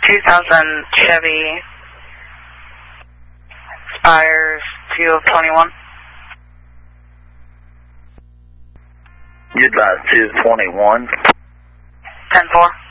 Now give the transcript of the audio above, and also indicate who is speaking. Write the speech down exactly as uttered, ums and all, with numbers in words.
Speaker 1: two thousand Chevy Spires two of twenty-one.
Speaker 2: Goodbye, two of twenty-one.
Speaker 1: ten four.